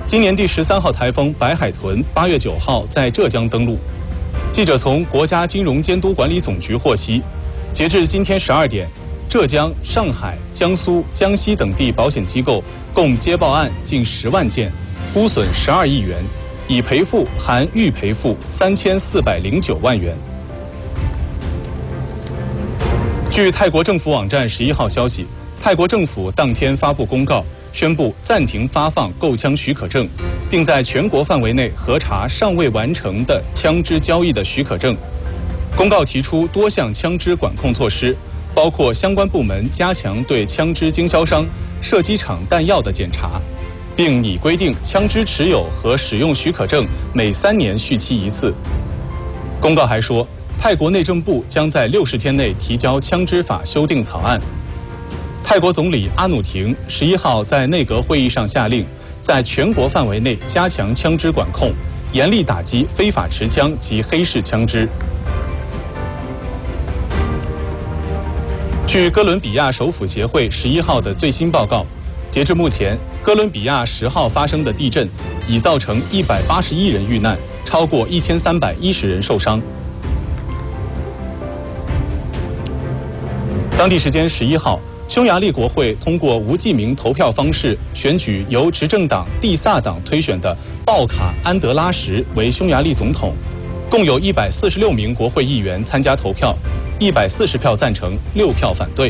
今年第13号台风白海豚8月9号在浙江登陆。记者从国家金融监督管理总局获悉，截至今天12点，浙江、上海、江苏、江西等地保险机构共接报案近10万件，估损12亿元，已赔付含预赔付3409万元。据泰国政府网站11号消息，泰国政府当天发布公告，宣布暂停发放购枪许可证，并在全国范围内核查尚未完成的枪支交易的许可证。公告提出多项枪支管控措施，包括相关部门加强对枪支经销商、射击场弹药的检查，并拟规定枪支持有和使用许可证每3年续期一次。公告还说，泰国内政部将在60天内提交枪支法修订草案。泰国总理阿努廷11号在内阁会议上下令，在全国范围内加强枪支管控，严厉打击非法持枪及黑市枪支。据哥伦比亚首府协会11号的最新报告，截至目前，哥伦比亚10号发生的地震已造成181人遇难，超过1310人受伤。当地时间11号，匈牙利国会通过无记名投票方式选举由执政党蒂萨党推选的鲍卡安德拉什为匈牙利总统，共有146名国会议员参加投票，140票赞成，6票反对。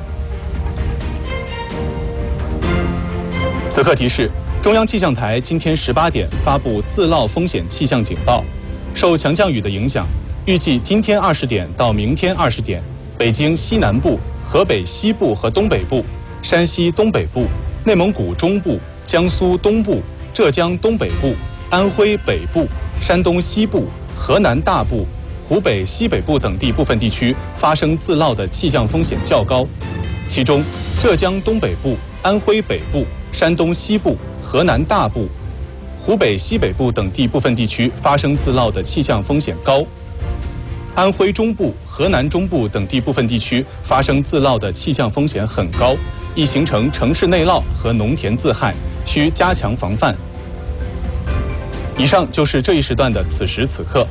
此刻提示：中央气象台今天18点发布自涝风险气象警报，受强降雨的影响，预计今天20点到明天20点，北京西南部、河北西部和东北部、山西东北部、内蒙古中部、江苏东部、浙江东北部、安徽北部、山东西部、河南大部、湖北西北部等地部分地区发生自涝的气象风险较高，其中浙江东北部、安徽北部、山东西部、河南大部、湖北西北部等地部分地区发生自涝的气象风险高。安徽中部、河南中部等地部分地区发生自涝的气象风险很高，易形成城市内涝和农田自害，需加强防范。以上就是这一时段的此时此刻。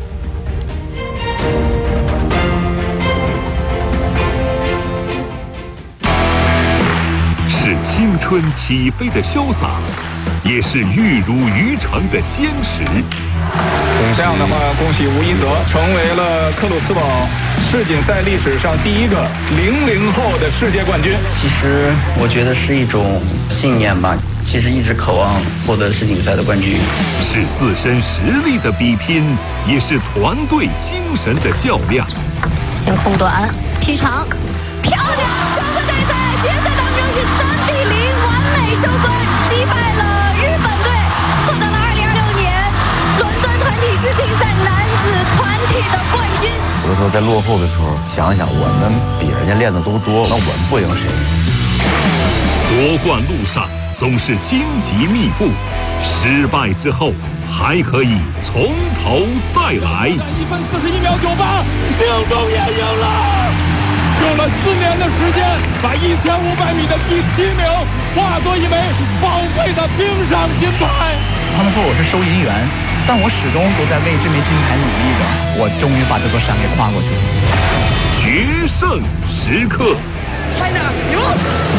是青春起飞的潇洒，也是玉汝于成的坚持。 这样的话，恭喜吴一泽成为了克鲁斯堡世锦赛历史上第一个00后的世界冠军。 其实我觉得是一种信念吧，其实一直渴望获得世锦赛的冠军。 是自身实力的比拼，也是团队精神的较量。 先空短踢长，漂亮！中国队在决赛当中是3比0完美收官，击败了日本队，获得了2026年伦敦团体世乒赛男子团体的冠军。 有的时候在落后的时候，想想我们比人家练的都多，那我们不赢谁？ 夺冠路上总是荆棘密布，失败之后还可以从头再来。 1分41秒98，宁中也赢了。用了4年的时间，把1500米的第7名化作一枚宝贵的冰上金牌。 他们说我是收银员，但我始终都在为这枚金牌努力着。我终于把这座山给跨过去了。 决胜时刻 China 赢了。